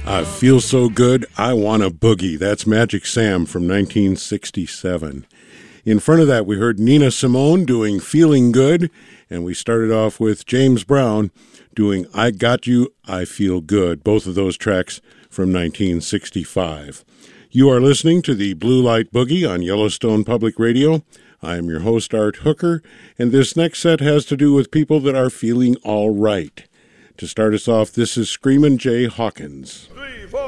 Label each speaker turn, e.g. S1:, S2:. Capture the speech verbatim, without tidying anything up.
S1: I feel so good, I want a boogie. That's Magic Sam from nineteen sixty-seven. In front of that, we heard Nina Simone doing Feeling Good, and we started off with James Brown doing I Got You, I Feel Good, both of those tracks from nineteen sixty-five. You are listening to the Blue Light Boogie on Yellowstone Public Radio. I am your host, Art Hooker, and this next set has to do with people that are feeling all right. To start us off, this is Screamin' Jay Hawkins.
S2: Three, four.